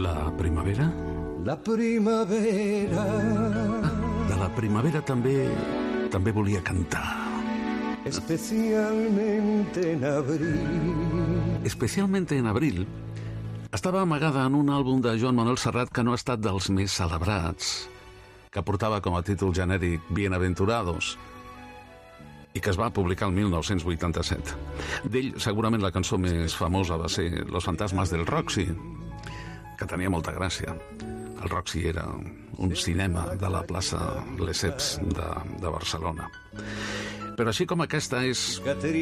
La primavera? La primavera. De la primavera també volia cantar. Especialmente en abril. Especialmente en abril estava amagada en un àlbum de Joan Manuel Serrat que no ha estat dels més celebrats, que portava com a títol genèric Bienaventurados i que es va publicar el 1987. D'ell, segurament la cançó més famosa va ser Los fantasmas del Roxy, que tenia molta gràcia. El Roxy era un cinema de la plaça Lesseps de Barcelona. Però així com aquesta és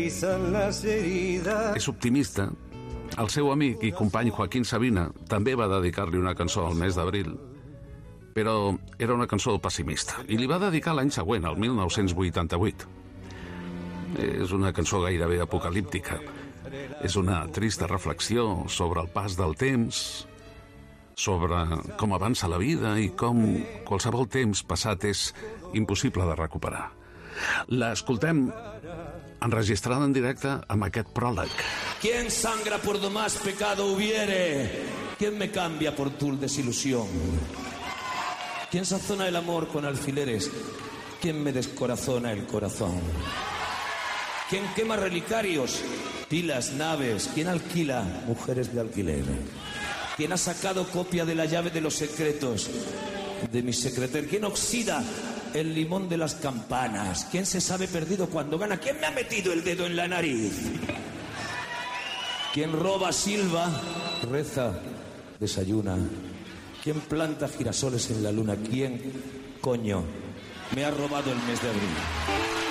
optimista, el seu amic i company Joaquín Sabina també va dedicar-li una cançó al mes d'abril, però era una cançó pessimista, i li va dedicar l'any següent, el 1988. És una cançó gairebé apocalíptica. És una trista reflexió sobre el pas del temps, sobre com avança la vida i com qualsevol temps passat és impossible de recuperar. L'escoltem enregistrada en directe amb aquest pròleg. ¿Quién sangra por do más pecado hubiere? ¿Quién me cambia por tu desilusión? ¿Quién sazona el amor con alfileres? ¿Quién me descorazona el corazón? ¿Quién quema relicarios, pilas, naves? ¿Quién alquila mujeres de alquiler? ¿Quién ha sacado copia de la llave de los secretos de mi secreter? ¿Quién oxida el limón de las campanas? ¿Quién se sabe perdido cuando gana? ¿Quién me ha metido el dedo en la nariz? ¿Quién roba, silba, reza, desayuna? ¿Quién planta girasoles en la luna? ¿Quién, coño, me ha robado el mes de abril?